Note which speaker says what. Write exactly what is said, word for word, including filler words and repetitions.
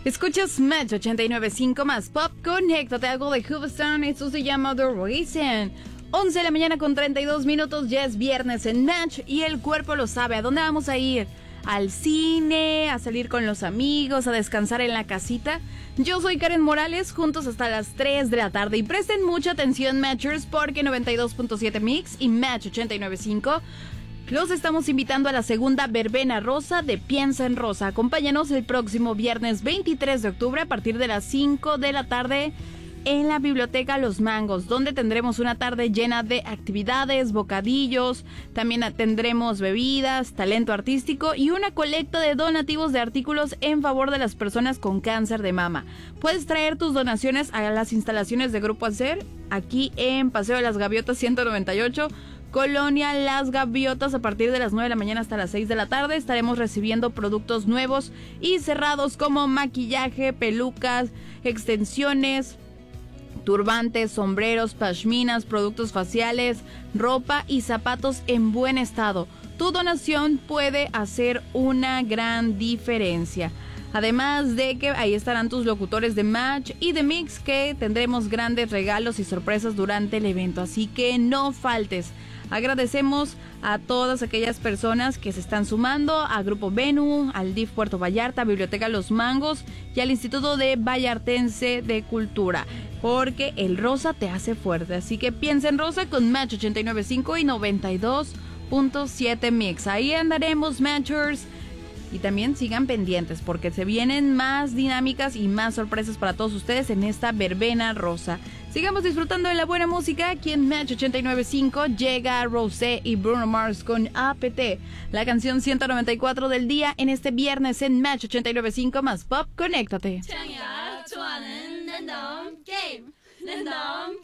Speaker 1: Escuchas Match ochenta y nueve punto cinco más Pop. Conéctate, algo de Houston. Esto se llama The Reason. once de la mañana con treinta y dos minutos. Ya es viernes en Match y el cuerpo lo sabe. ¿A dónde vamos a ir? ¿Al cine? ¿A salir con los amigos? ¿A descansar en la casita? Yo soy Karen Morales, juntos hasta las tres de la tarde. Y presten mucha atención, Matchers, porque noventa y dos punto siete Mix y Match ochenta y nueve punto cinco los estamos invitando a la segunda verbena rosa de Piensa en Rosa. Acompáñanos el próximo viernes veintitrés de octubre a partir de las cinco de la tarde en la Biblioteca Los Mangos, donde tendremos una tarde llena de actividades, bocadillos, también tendremos bebidas, talento artístico y una colecta de donativos de artículos en favor de las personas con cáncer de mama. Puedes traer tus donaciones a las instalaciones de Grupo Hacer, aquí en Paseo de las Gaviotas ciento noventa y ocho, Colonia Las Gaviotas. A partir de las nueve de la mañana hasta las seis de la tarde estaremos recibiendo productos nuevos y cerrados como maquillaje, pelucas, extensiones, turbantes, sombreros, pashminas, productos faciales, ropa y zapatos en buen estado. Tu donación puede hacer una gran diferencia. Además de que ahí estarán tus locutores de Match y de Mix, que tendremos grandes regalos y sorpresas durante el evento. Así que no faltes. Agradecemos a todas aquellas personas que se están sumando, a Grupo Venue, al D I F Puerto Vallarta, Biblioteca Los Mangos y al Instituto de Vallartense de Cultura, porque el rosa te hace fuerte. Así que piensa en rosa con Match ochenta y nueve punto cinco y noventa y dos punto siete Mix. Ahí andaremos, Matchers. Y también sigan pendientes porque se vienen más dinámicas y más sorpresas para todos ustedes en esta verbena rosa. Sigamos disfrutando de la buena música. Aquí en Match ochenta y nueve punto cinco llega Rosé y Bruno Mars con A P T, la canción ciento noventa y cuatro del día en este viernes en Match ochenta y nueve punto cinco más Pop. Conéctate.